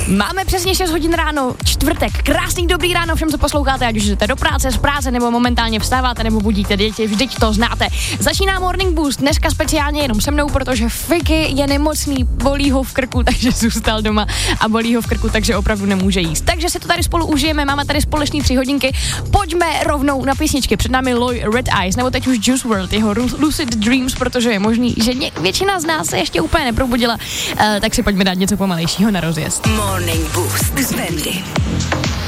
Máme přesně 6 hodin ráno, čtvrtek, krásný dobrý ráno všem, co posloucháte, ať už jdete do práce, z práce, nebo momentálně vstáváte, nebo budíte děti, vždyť to znáte. Začíná Morning Boost, dneska speciálně jenom se mnou, protože Fiky je nemocný, bolí ho v krku, takže zůstal doma a bolí ho v krku, takže opravdu nemůže jíst. Takže si to tady spolu užijeme, máme tady společný 3 hodinky, pojďme rovnou na písničky, před námi Loy Red Eyes, nebo teď už Juice WRLD, jeho Lucid Dreams, protože je možný, že většina z nás se ještě úplně neprobudila, tak si pojďme dát něco pomalejšího na rozjezd. Morning Boost s Fendi.